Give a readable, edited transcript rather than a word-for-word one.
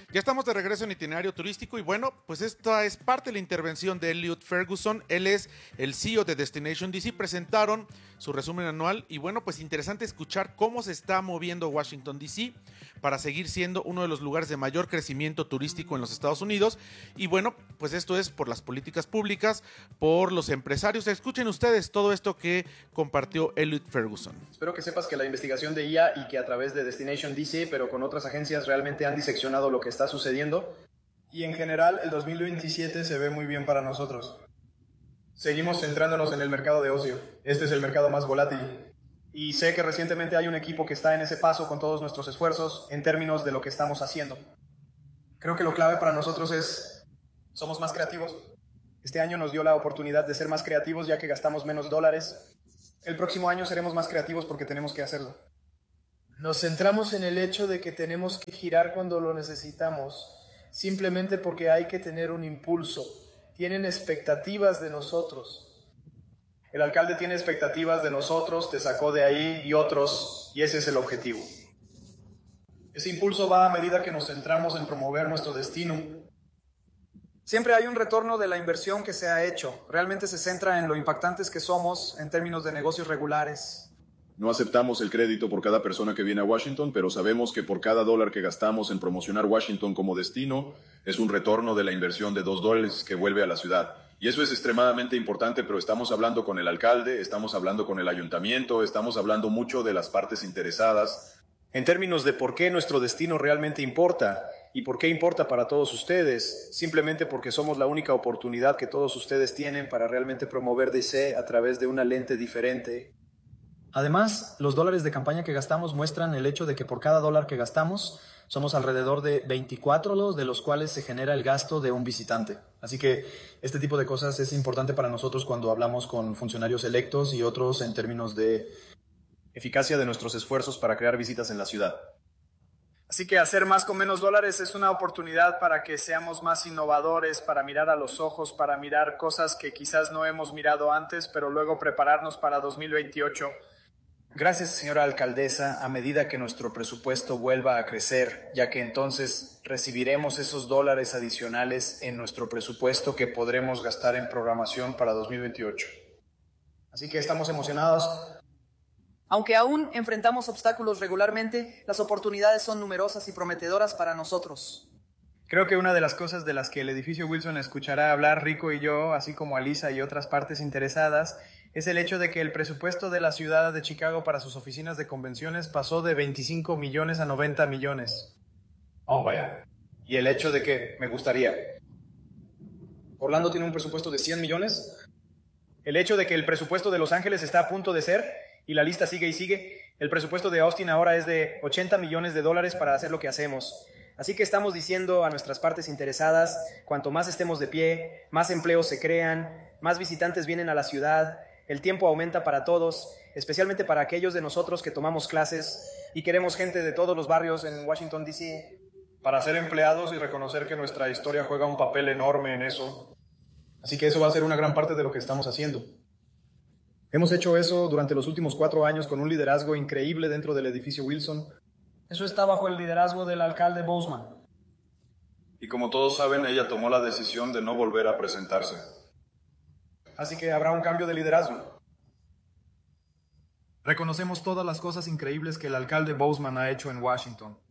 Ya estamos de regreso en Itinerario Turístico y bueno, pues esta es parte de la intervención de Elliot Ferguson. Él es el CEO de Destination DC. Presentaron su resumen anual y bueno, pues interesante escuchar cómo se está moviendo Washington DC para seguir siendo uno de los lugares de mayor crecimiento turístico en los Estados Unidos. Y bueno, pues esto es por las políticas públicas, por los empresarios. Escuchen ustedes todo esto que compartió Elliot Ferguson. Espero que sepas que la investigación de IA y que a través de Destination DC, pero con otras agencias, realmente han diseccionado lo que está sucediendo. Y en general, el 2027 se ve muy bien para nosotros. Seguimos centrándonos en el mercado de ocio. Este es el mercado más volátil. Y sé que recientemente hay un equipo que está en ese paso con todos nuestros esfuerzos en términos de lo que estamos haciendo. Creo que lo clave para nosotros es, somos más creativos. Este año nos dio la oportunidad de ser más creativos ya que gastamos menos dólares. El próximo año seremos más creativos porque tenemos que hacerlo. Nos centramos en el hecho de que tenemos que girar cuando lo necesitamos, simplemente porque hay que tener un impulso. Tienen expectativas de nosotros. El alcalde tiene expectativas de nosotros, te sacó de ahí y otros, y ese es el objetivo. Ese impulso va a medida que nos centramos en promover nuestro destino. Siempre hay un retorno de la inversión que se ha hecho. Realmente se centra en lo impactantes que somos en términos de negocios regulares. No aceptamos el crédito por cada persona que viene a Washington, pero sabemos que por cada dólar que gastamos en promocionar Washington como destino, es un retorno de la inversión de $2 que vuelve a la ciudad. Y eso es extremadamente importante, pero estamos hablando con el alcalde, estamos hablando con el ayuntamiento, estamos hablando mucho de las partes interesadas. En términos de por qué nuestro destino realmente importa y por qué importa para todos ustedes, simplemente porque somos la única oportunidad que todos ustedes tienen para realmente promover DC a través de una lente diferente. Además, los dólares de campaña que gastamos muestran el hecho de que por cada dólar que gastamos, somos alrededor de 24 de los cuales se genera el gasto de un visitante. Así que este tipo de cosas es importante para nosotros cuando hablamos con funcionarios electos y otros en términos de eficacia de nuestros esfuerzos para crear visitas en la ciudad. Así que hacer más con menos dólares es una oportunidad para que seamos más innovadores, para mirar a los ojos, para mirar cosas que quizás no hemos mirado antes, pero luego prepararnos para 2028. Gracias, señora alcaldesa, a medida que nuestro presupuesto vuelva a crecer, ya que entonces recibiremos esos dólares adicionales en nuestro presupuesto que podremos gastar en programación para 2028. Así que estamos emocionados. Aunque aún enfrentamos obstáculos regularmente, las oportunidades son numerosas y prometedoras para nosotros. Creo que una de las cosas de las que el edificio Wilson escuchará hablar Rico y yo, así como Alisa y otras partes interesadas, es el hecho de que el presupuesto de la ciudad de Chicago para sus oficinas de convenciones pasó de 25 millones a 90 millones. Oh, vaya. Y el hecho de que me gustaría. Orlando tiene un presupuesto de 100 millones. El hecho de que el presupuesto de Los Ángeles está a punto de ser, y la lista sigue y sigue. El presupuesto de Austin ahora es de 80 millones de dólares para hacer lo que hacemos. Así que estamos diciendo a nuestras partes interesadas, cuanto más estemos de pie, más empleos se crean, más visitantes vienen a la ciudad, el tiempo aumenta para todos, especialmente para aquellos de nosotros que tomamos clases y queremos gente de todos los barrios en Washington, D.C. para ser empleados y reconocer que nuestra historia juega un papel enorme en eso. Así que eso va a ser una gran parte de lo que estamos haciendo. Hemos hecho eso durante los últimos 4 años con un liderazgo increíble dentro del edificio Wilson. Eso está bajo el liderazgo del alcalde Boozman. Y como todos saben, ella tomó la decisión de no volver a presentarse. Así que habrá un cambio de liderazgo. Reconocemos todas las cosas increíbles que el alcalde Boozman ha hecho en Washington.